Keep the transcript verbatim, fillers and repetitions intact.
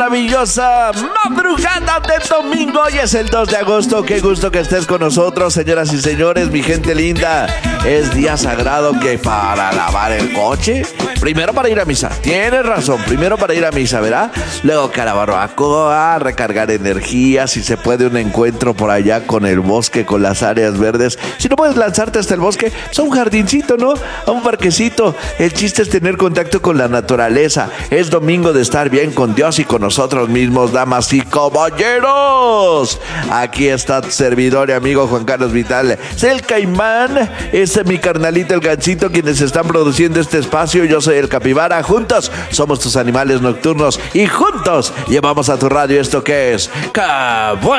maravillosa madrugada de domingo. Hoy es el dos de agosto. Qué gusto que estés con nosotros, señoras y señores, mi gente linda. Es día sagrado que para lavar el coche, primero para ir a misa. Tienes razón, primero para ir a misa, ¿verdad? Luego que a la barbacoa, recargar energía, si se puede un encuentro por allá con el bosque, con las áreas verdes. Si no puedes lanzarte hasta el bosque, es un jardincito, ¿no? A un parquecito. El chiste es tener contacto con la naturaleza. Es domingo de estar bien con Dios y con nosotros mismos, damas y caballeros. Aquí está tu servidor y amigo Juan Carlos Vital. Es el Caimán, es mi carnalito el Gancito, quienes están produciendo este espacio. Yo soy el Capibara. Juntos somos tus animales nocturnos y juntos llevamos a tu radio esto que es ¡Qué bueno!